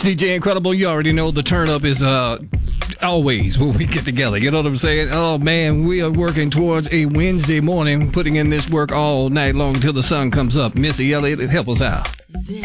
DJ Incredible, you already know the turn up is always when we get together. You know what I'm saying? Oh, man, we are working towards a Wednesday morning, putting in this work all night long till the sun comes up. Missy Elliott, help us out.